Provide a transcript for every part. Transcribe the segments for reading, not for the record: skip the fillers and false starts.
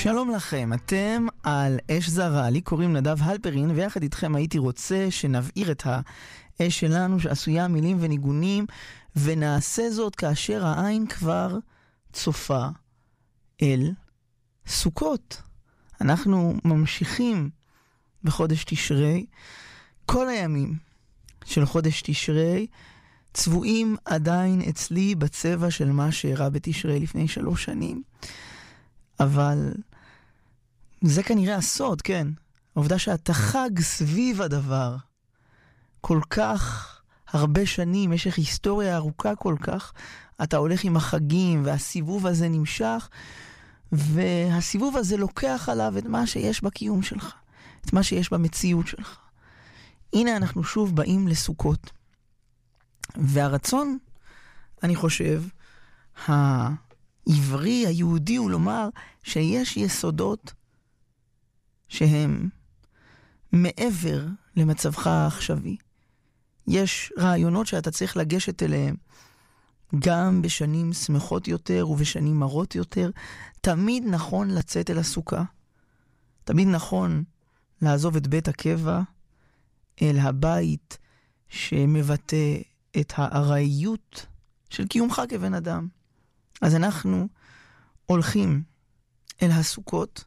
שלום לכם, אתם על אש זרה, לי קוראים נדב הלפרין, ויחד איתכם הייתי רוצה שנבעיר את האש שלנו שעשויה מילים וניגונים, ונעשה זאת כאשר העין כבר צופה אל סוכות. אנחנו ממשיכים בחודש תשרי, כל הימים של חודש תשרי צבועים עדיין אצלי בצבע של מה שאירע בתשרי לפני 3 שנים. אבל זה כנראה הסוד, כן. העובדה שאתה חג סביב הדבר כל כך הרבה שנים, משך היסטוריה ארוכה כל כך, אתה הולך עם החגים והסיבוב הזה נמשך, והסיבוב הזה לוקח עליו את מה שיש בקיום שלך, את מה שיש במציאות שלך. הנה אנחנו שוב באים לסוכות. והרצון, אני חושב, העברי, היהודי, הוא לומר שיש יסודות שהם מעבר למצבך העכשווי. יש רעיונות שאתה צריך לגשת אליהם גם בשנים שמחות יותר ובשנים מרות יותר. תמיד נכון לצאת אל הסוכה. תמיד נכון לעזוב את בית הקבע אל הבית שמבטא את הארעיות של קיומך כבן אדם. אז אנחנו הולכים אל הסוכות,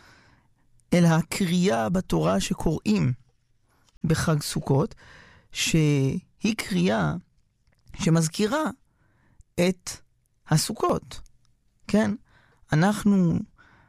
אל הקריאה בתורה שקוראים בחג סוכות, שהיא קריאה שמזכירה את הסוכות. כן? אנחנו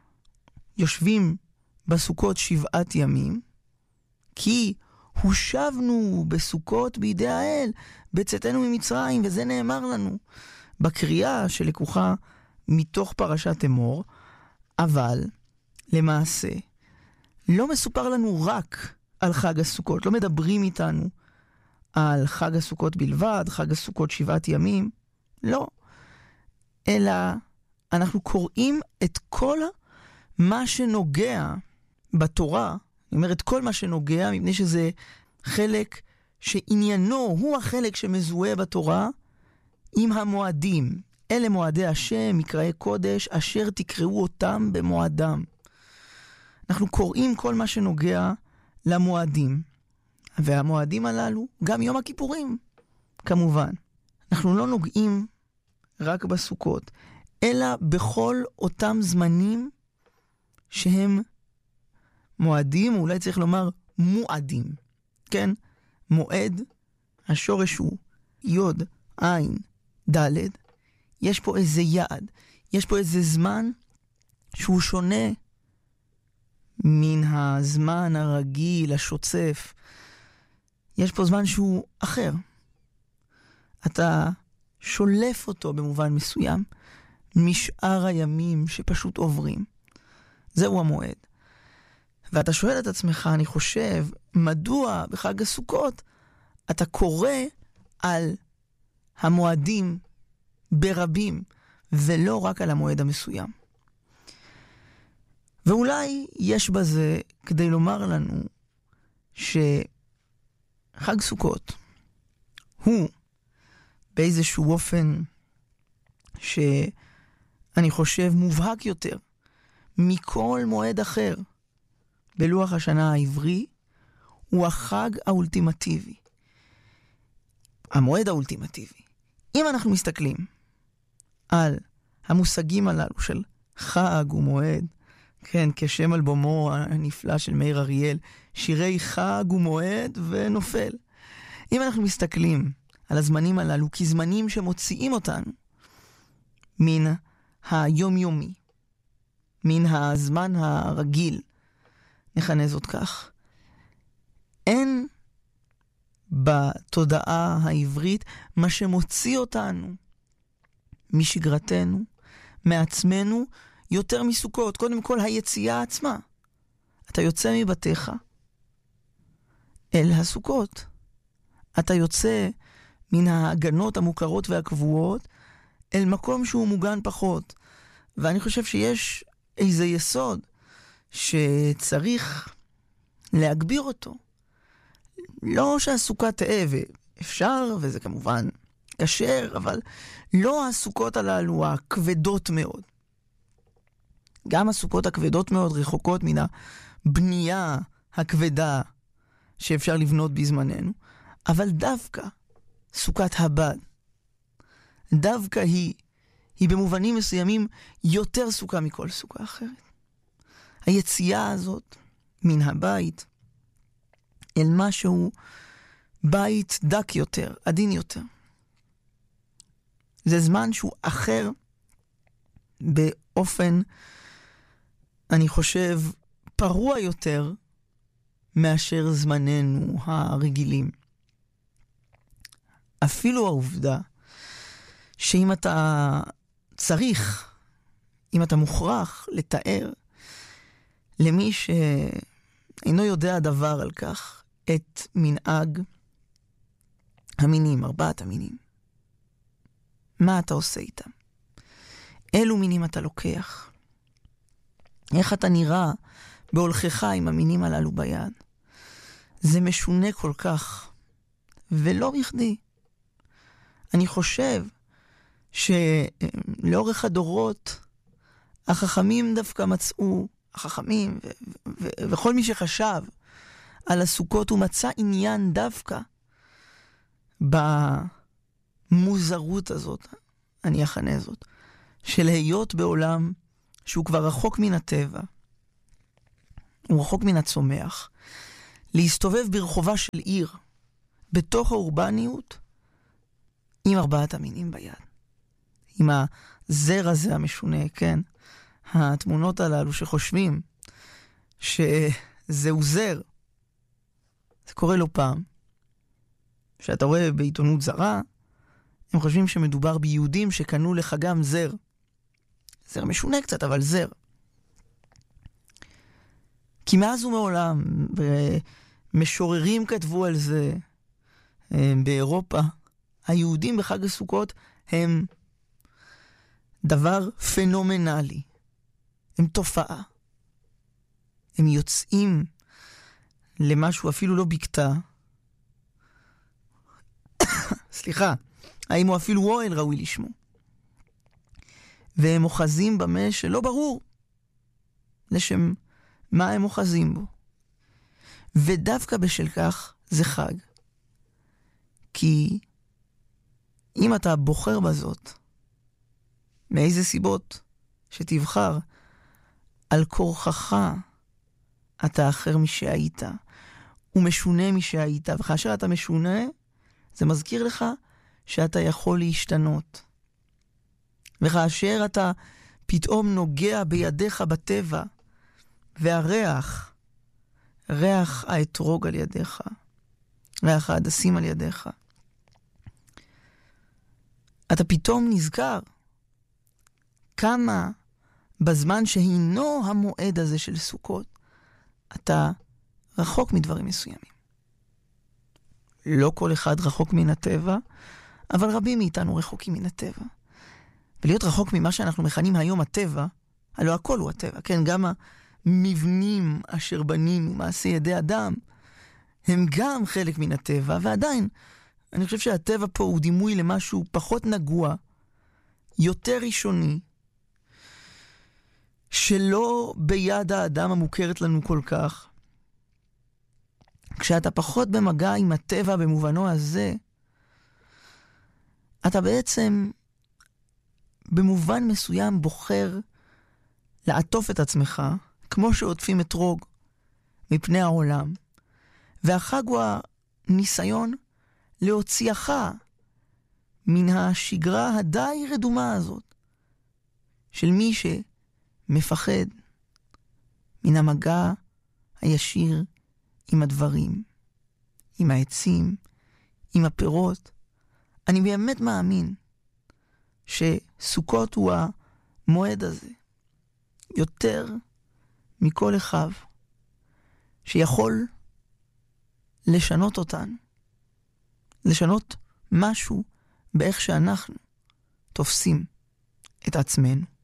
יושבים בסוכות 7 ימים, כי הושבנו בסוכות בידי האל בצאתנו ממצרים, וזה נאמר לנו בקריאה שלקוחה מתוך פרשת אמור. אבל למעשה לא מסופר לנו רק על חג הסוכות, לא מדברים איתנו על חג הסוכות בלבד, חג הסוכות 7 ימים, לא. אלא אנחנו קוראים את כל מה שנוגע בתורה, אני אומר את כל מה שנוגע, מפני שזה חלק שעניינו הוא החלק שמזוהה בתורה עם המועדים. אלה מועדי השם, מקראי קודש, אשר תקראו אותם במועדם. אנחנו קוראים כל מה שנוגע למועדים. והמועדים הללו, גם יום הכיפורים, כמובן. אנחנו לא נוגעים רק בסוכות, אלא בכל אותם זמנים שהם מועדים, או אולי צריך לומר מועדים. כן? מועד, השורש הוא יוד, עין, ד'. יש פה איזה יעד, יש פה איזה זמן שהוא שונה מן הזמן הרגיל, השוצף. יש פה זמן שהוא אחר. אתה שולף אותו במובן מסוים משאר הימים שפשוט עוברים. זהו המועד. ואתה שואל את עצמך, אני חושב, מדוע בחג הסוכות אתה קורא על המועדים ברבים, ולא רק על המועד המסוים. ואולי יש בזה כדי לומר לנו שחג סוכות הוא באיזשהו אופן שאני חושב מובהק יותר מכל מועד אחר בלוח השנה העברי, הוא החג האולטימטיבי. המועד האולטימטיבי. אם אנחנו מסתכלים על המושגים הללו של חג ומועד, כן, כשם אלבומו הנפלא של מאיר אריאל, שירי חג ומועד ונופל. אם אנחנו מסתכלים על הזמנים הללו כזמנים שמוציאים אותנו מן היומיומי, מן הזמן הרגיל, נכנה זאת כך, אין בתודעה העברית מה שמוציא אותנו משגרתנו, מעצמנו, יותר מסוכות. קודם כל היציאה עצמה. אתה יוצא מבתיך אל הסוכות. אתה יוצא מן ההגנות המוכרות והקבועות אל מקום שהוא מוגן פחות. ואני חושב שיש איזה יסוד שצריך להגביר אותו. לא שהסוכה תאה, אפשר, וזה כמובן כשר, אבל לא הסוכות הללו הכבדות מאוד. גם הסוכות הכבדות מאוד רחוקות מן הבנייה הכבדה שאפשר לבנות בזמננו, אבל דווקא סוכת הבד, דווקא היא במובנים מסוימים יותר סוכה מכל סוכה אחרת. היציאה הזאת מן הבית אל משהו בית דק יותר, עדין יותר. זה זמן שהוא אחר באופן, אני חושב, פרוע יותר מאשר זמננו הרגילים. אפילו העובדה שאם אתה צריך, אם אתה מוכרח לתאר למי שאינו יודע דבר על כך, את מנהג המינים, 4 המינים. מה אתה עושה איתם? אילו מינים אתה לוקח? איך אתה נראה בהולכך עם המינים הללו ביד? זה משונה כל כך, ולא בכדי. אני חושב שלאורך הדורות החכמים דווקא מצאו, החכמים וכל מי שחשב על הסוכות, הוא מצא עניין דווקא במוזרות הזאת, אני אכנה זאת, של להיות בעולם שהוא כבר רחוק מן הטבע, הוא רחוק מן הצומח, להסתובב ברחובה של עיר, בתוך האורבניות, עם 4 המינים ביד. עם הזר הזה המשונה, כן? התמונות הללו שחושבים שזהו זר. זה קורה לא פעם. שאתה רואה בעיתונות זרה, הם חושבים שמדובר ביהודים שקנו לך גם זר. זר משונה קצת, אבל זר. כי מאז ומעולם, משוררים כתבו על זה באירופה, היהודים בחג הסוכות הם דבר פנומנלי. הם תופעה. הם יוצאים למשהו אפילו לא בקתה. סליחה, האם הוא אפילו אוהל ראוי לשמו. והם אוחזים במה שלא ברור לשם מה הם אוחזים בו. ודווקא בשל כך זה חג. כי אם אתה בוחר בזאת, מאיזה סיבות שתבחר, על כורחך אתה אחר משהיית, ומשונה משהיית, וכאשר אתה משונה, זה מזכיר לך שאתה יכול להשתנות. וכאשר אתה פתאום נוגע בידיך בטבע, והריח, ריח האתרוג על ידיך, ריח ההדסים על ידיך, אתה פתאום נזכר כמה בזמן שהינו המועד הזה של סוכות, אתה רחוק מדברים מסוימים. לא כל אחד רחוק מן הטבע, אבל רבים מאיתנו רחוקים מן הטבע. ולהיות רחוק ממה שאנחנו מכנים היום הטבע, הלוא הכל הוא הטבע, כן? גם המבנים אשר בנינו, מעשי ידי אדם, הם גם חלק מן הטבע, ועדיין, אני חושב שהטבע פה הוא דימוי למשהו פחות נגוע, יותר ראשוני, שלא ביד האדם המוכרת לנו כל כך. כשאתה פחות במגע עם הטבע במובנו הזה, אתה בעצם במובן מסוים בוחר לעטוף את עצמך, כמו שעוטפים אתרוג מפני העולם, והחג הוא הניסיון להוציאך מן השגרה הדי רדומה הזאת, של מי שמפחד מן המגע הישיר עם הדברים, עם העצים, עם הפירות. אני באמת מאמין שסוכות הוא המועד הזה, יותר מכל אחד, שיכול לשנות אותנו, לשנות משהו באיך שאנחנו תופסים את עצמנו.